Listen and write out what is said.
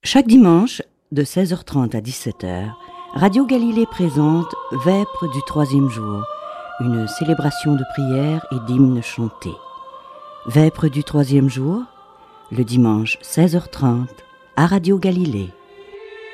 Chaque dimanche, de 16h30 à 17h, Radio Galilée présente Vêpres du troisième jour, une célébration de prières et d'hymnes chantés. Vêpres du troisième jour, le dimanche 16h30 à Radio Galilée.